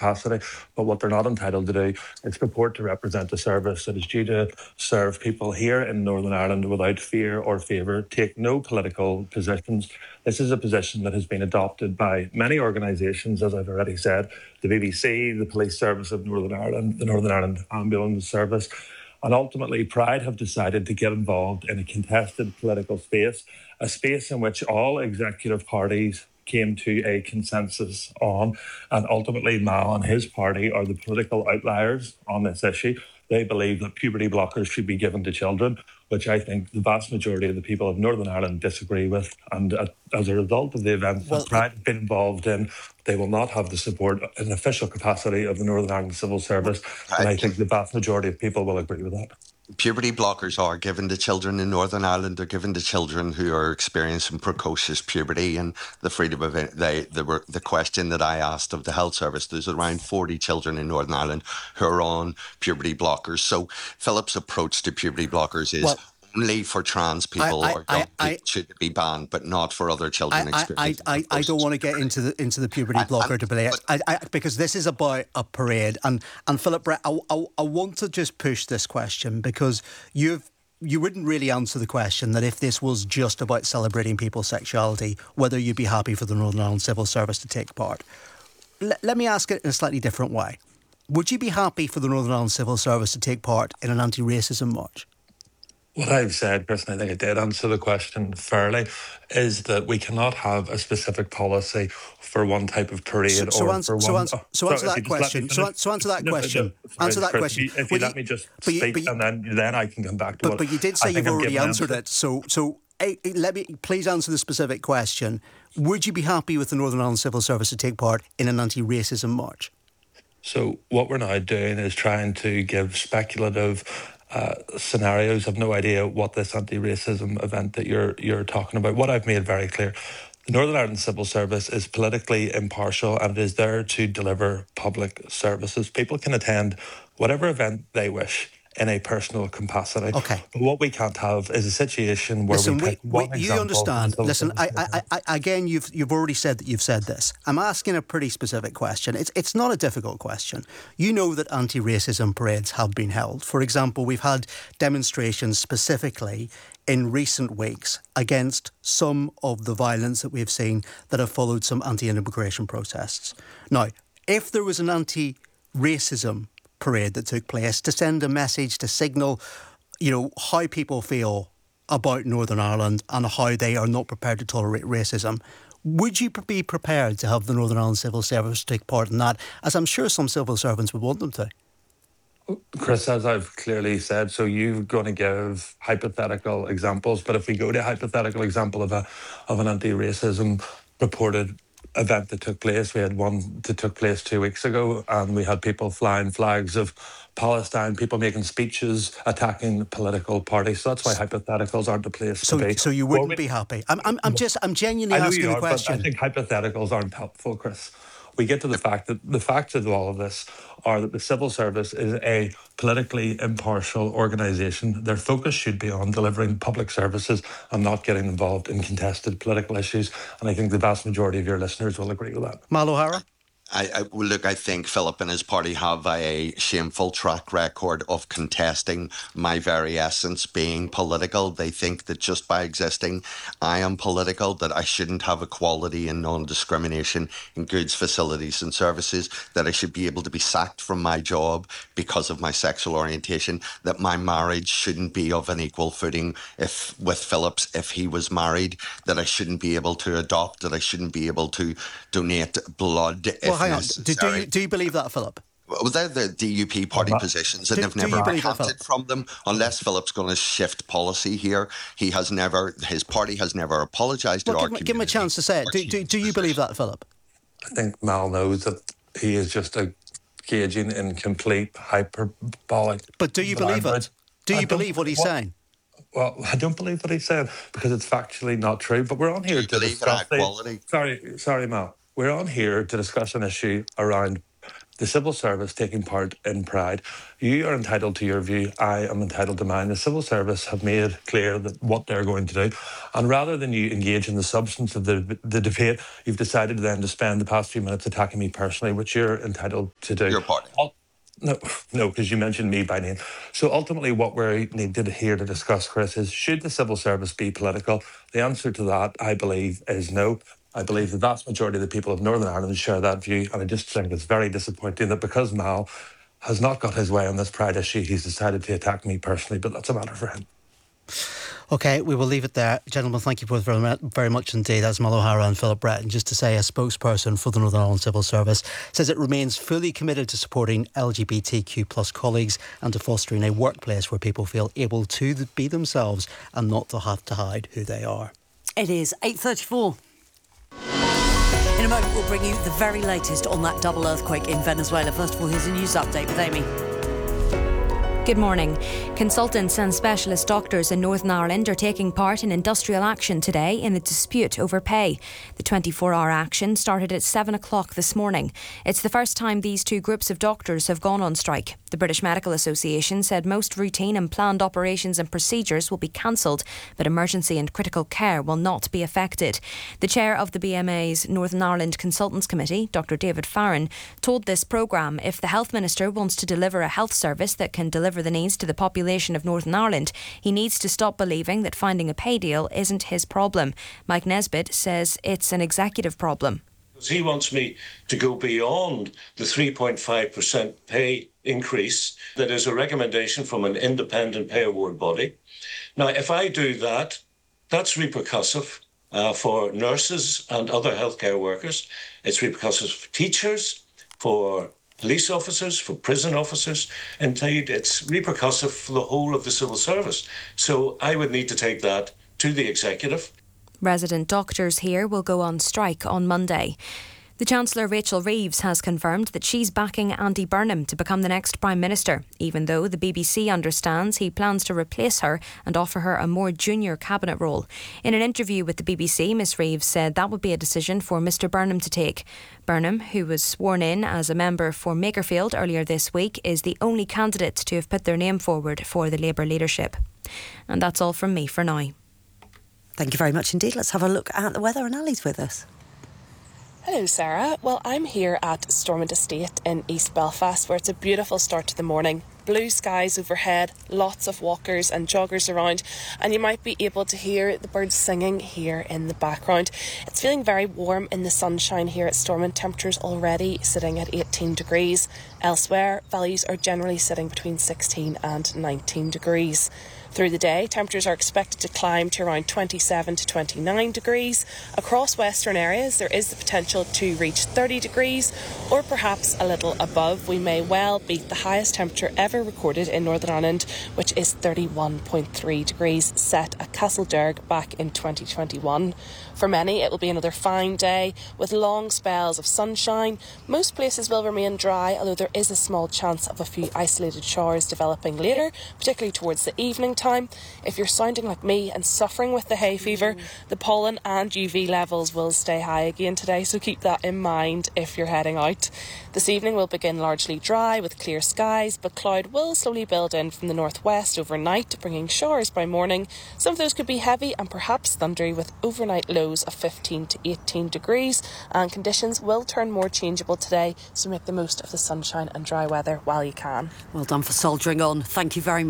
capacity. But what they're not entitled to do is purport to represent a service that is due to serve people here in Northern Ireland without fear or favour, take no political positions. This is a position that has been adopted by many organisations, as I've already said, the BBC, the Police Service of Northern Ireland, the Northern Ireland Ambulance Service. And ultimately, Pride have decided to get involved in a contested political space, a space in which all executive parties came to a consensus on. And ultimately, Mal and his party are the political outliers on this issue. They believe that puberty blockers should be given to children, which I think the vast majority of the people of Northern Ireland disagree with. And as a result of the events that Pride have been involved in, they will not have the support in official capacity of the Northern Ireland Civil Service. And I think the vast majority of people will agree with that. Puberty blockers are given to children in Northern Ireland. They're given to children who are experiencing precocious puberty, and the freedom of the question that I asked of the health service, there's around 40 children in Northern Ireland who are on puberty blockers. So Philip's approach to puberty blockers is only for trans people or young people should be banned, but not for other children experiencing precocious. I don't want to get into the puberty blocker debate because this is about a parade. And Philip Brett, I want to just push this question because you wouldn't really answer the question that if this was just about celebrating people's sexuality, whether you'd be happy for the Northern Ireland Civil Service to take part. Let me ask it in a slightly different way. Would you be happy for the Northern Ireland Civil Service to take part in an anti-racism march? What I've said, Chris, and I think I did answer the question fairly, is that we cannot have a specific policy for one type of parade answer that question. If you let me just speak, and then I can come back to it. But you did say you've already answered it. So let me please answer the specific question. Would you be happy with the Northern Ireland Civil Service to take part in an anti-racism march? So what we're now doing is trying to give speculative scenarios. I've no idea what this anti-racism event that you're talking about. What I've made very clear, the Northern Ireland Civil Service is politically impartial and it is there to deliver public services. People can attend whatever event they wish in a personal capacity. Okay. But what we can't have is a situation where you understand. Listen, I again, you've already said that you've said this. I'm asking a pretty specific question. It's not a difficult question. You know that anti-racism parades have been held. For example, we've had demonstrations specifically in recent weeks against some of the violence that we've seen that have followed some anti-immigration protests. Now, if there was an anti-racism parade that took place to send a message to signal, how people feel about Northern Ireland and how they are not prepared to tolerate racism, would you be prepared to have the Northern Ireland Civil Service take part in that, as I'm sure some civil servants would want them to? Chris, as I've clearly said, so you're going to give hypothetical examples, but if we go to a hypothetical example of an anti-racism reported event that took place, we had one that took place 2 weeks ago, and we had people flying flags of Palestine, people making speeches attacking political parties. So that's why hypotheticals aren't the place to be. So you wouldn't be happy? I'm genuinely asking the question. But I think hypotheticals aren't helpful, Chris. We get to the fact that the facts of all of this are that the civil service is a politically impartial organisation. Their focus should be on delivering public services and not getting involved in contested political issues. And I think the vast majority of your listeners will agree with that. Mal O'Hara? I think Philip and his party have a shameful track record of contesting my very essence being political. They think that just by existing, I am political, that I shouldn't have equality and non-discrimination in goods, facilities and services, that I should be able to be sacked from my job because of my sexual orientation, that my marriage shouldn't be of an equal footing with Philip's if he was married, that I shouldn't be able to adopt, that I shouldn't be able to donate blood if hang on. Do you believe that, Philip? Well, they're the DUP party positions, and they've never recanted from them. Unless Philip's going to shift policy here, his party has never apologised to our community. Give him a chance to say it. Do you believe that, Philip? I think Mal knows that he is just engaging in complete hyperbolic. But do you believe it? Do you believe what he's saying? Well, I don't believe what he said because it's factually not true. But we're on here to discuss equality. Sorry, Mal. We're on here to discuss an issue around the civil service taking part in Pride. You are entitled to your view, I am entitled to mine. The civil service have made clear that what they're going to do. And rather than you engage in the substance of the debate, you've decided then to spend the past few minutes attacking me personally, which you're entitled to do. Your party. No, because you mentioned me by name. So ultimately what we need to here to discuss, Chris, is should the civil service be political? The answer to that, I believe, is no. I believe the vast majority of the people of Northern Ireland share that view, and I just think it's very disappointing that because Mal has not got his way on this Pride issue, he's decided to attack me personally, but that's a matter for him. OK, we will leave it there. Gentlemen, thank you both very much indeed. That's Mal O'Hara and Philip Breton. Just to say, a spokesperson for the Northern Ireland Civil Service says it remains fully committed to supporting LGBTQ plus colleagues and to fostering a workplace where people feel able to be themselves and not to have to hide who they are. It is 8:34. In a moment, we'll bring you the very latest on that double earthquake in Venezuela. First of all, here's a news update with Amy. Good morning. Consultants and specialist doctors in Northern Ireland are taking part in industrial action today in a dispute over pay. The 24-hour action started at 7 o'clock this morning. It's the first time these two groups of doctors have gone on strike. The British Medical Association said most routine and planned operations and procedures will be cancelled, but emergency and critical care will not be affected. The chair of the BMA's Northern Ireland Consultants Committee, Dr David Farron, told this programme if the Health Minister wants to deliver a health service that can deliver the needs to the population of Northern Ireland, he needs to stop believing that finding a pay deal isn't his problem. Mike Nesbitt says it's an executive problem. He wants me to go beyond the 3.5% pay increase that is a recommendation from an independent pay award body. Now, if I do that, that's repercussive for nurses and other healthcare workers. It's repercussive for teachers, for police officers, for prison officers. Indeed, it's repercussive for the whole of the civil service. So I would need to take that to the executive. Resident doctors here will go on strike on Monday. The Chancellor Rachel Reeves has confirmed that she's backing Andy Burnham to become the next Prime Minister, even though the BBC understands he plans to replace her and offer her a more junior cabinet role. In an interview with the BBC, Miss Reeves said that would be a decision for Mr Burnham to take. Burnham, who was sworn in as a member for Makerfield earlier this week, is the only candidate to have put their name forward for the Labour leadership. And that's all from me for now. Thank you very much indeed. Let's have a look at the weather, and Ali's with us. Hello, Sarah. Well, I'm here at Stormont Estate in East Belfast, where it's a beautiful start to the morning. Blue skies overhead, lots of walkers and joggers around, and you might be able to hear the birds singing here in the background. It's feeling very warm in the sunshine here at Stormont. Temperatures already sitting at 18 degrees. Elsewhere, values are generally sitting between 16 and 19 degrees. Through the day, temperatures are expected to climb to around 27 to 29 degrees. Across western areas, there is the potential to reach 30 degrees or perhaps a little above. We may well beat the highest temperature ever recorded in Northern Ireland, which is 31.3 degrees, set at Castlederg back in 2021. For many, it will be another fine day with long spells of sunshine. Most places will remain dry, although there is a small chance of a few isolated showers developing later, particularly towards the evening time. If you're sounding like me and suffering with the hay fever, the pollen and UV levels will stay high again today, so keep that in mind if you're heading out. This evening will begin largely dry with clear skies, but cloud will slowly build in from the northwest overnight, bringing showers by morning. Some of those could be heavy and perhaps thundery, with overnight lows of 15 to 18 degrees, and conditions will turn more changeable today, so make the most of the sunshine and dry weather while you can. Well done for soldiering on. Thank you very much.